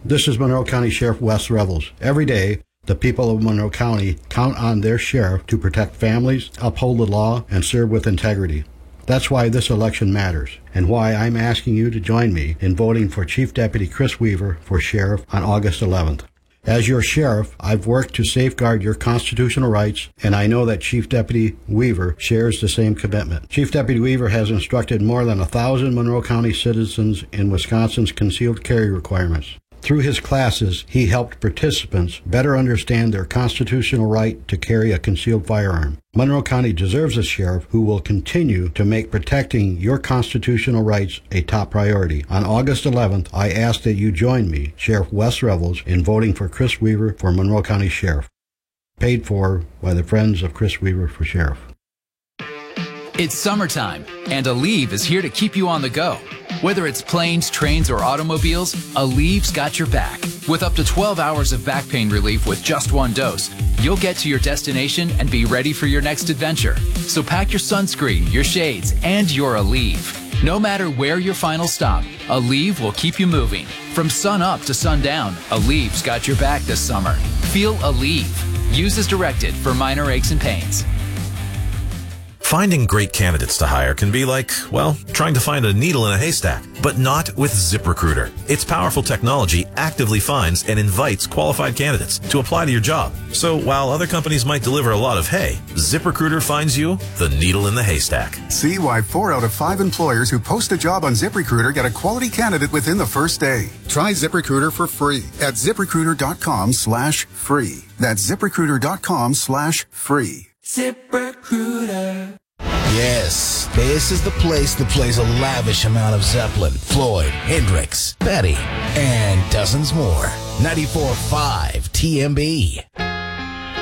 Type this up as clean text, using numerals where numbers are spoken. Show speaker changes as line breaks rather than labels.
This is Monroe County Sheriff Wes Revels. Every day, the people of Monroe County count on their sheriff to protect families, uphold the law, and serve with integrity. That's why this election matters, and why I'm asking you to join me in voting for Chief Deputy Chris Weaver for sheriff on August 11th. As your sheriff, I've worked to safeguard your constitutional rights, and I know that Chief Deputy Weaver shares the same commitment. Chief Deputy Weaver has instructed more than 1,000 Monroe County citizens in Wisconsin's concealed carry requirements. Through his classes, he helped participants better understand their constitutional right to carry a concealed firearm. Monroe County deserves a sheriff who will continue to make protecting your constitutional rights a top priority. On August 11th, I ask that you join me, Sheriff Wes Revels, in voting for Chris Weaver for Monroe County Sheriff. Paid for by the Friends of Chris Weaver for Sheriff.
It's summertime, and Aleve is here to keep you on the go. Whether it's planes, trains, or automobiles, Aleve's got your back. With up to 12 hours of back pain relief with just one dose, you'll get to your destination and be ready for your next adventure. So pack your sunscreen, your shades, and your Aleve. No matter where your final stop, Aleve will keep you moving. From sun up to sundown, Aleve's got your back this summer. Feel Aleve. Use as directed for minor aches and pains.
Finding great candidates to hire can be like, well, trying to find a needle in a haystack, but not with ZipRecruiter. Its powerful technology actively finds and invites qualified candidates to apply to your job. So while other companies might deliver a lot of hay, ZipRecruiter finds you the needle in the haystack.
See why 4 out of 5 employers who post a job on ZipRecruiter get a quality candidate within the first day. Try ZipRecruiter for free at ZipRecruiter.com/free. That's ZipRecruiter.com/free.
ZipRecruiter. Yes, this is the place that plays a lavish amount of Zeppelin, Floyd, Hendrix, Betty, and dozens more. 94.5 TMB.